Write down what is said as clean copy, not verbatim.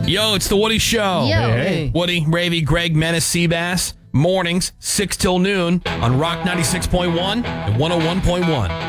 Yo, it's the Woody Show. Yo. Hey. Woody, Ravy, Greg, Menace, Seabass. Mornings, 6 till noon on Rock 96.1 and 101.1.